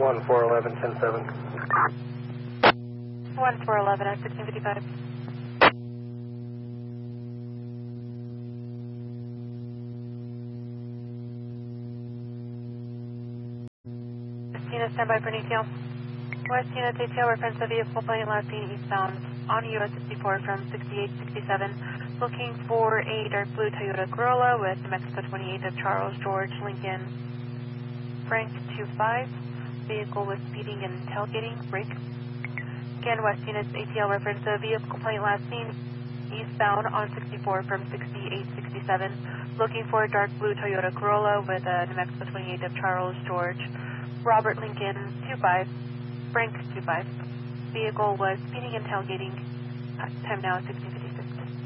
1411, 107. 1411 at 1655. Westina, standby for an ATL. Westina, ATL, reference the vehicle plane last seen eastbound on US 64 from 6867, looking for a dark blue Toyota Corolla with New Mexico 28 of Charles George Lincoln Frank 25. Vehicle was speeding and tailgating. Brake. Again, Westina's ATL reference the vehicle plane last seen eastbound on 64 from 6867, looking for a dark blue Toyota Corolla with a New Mexico 28 of Charles George Robert Lincoln 25, Frank 25. Vehicle was speeding and tailgating. Time now 69.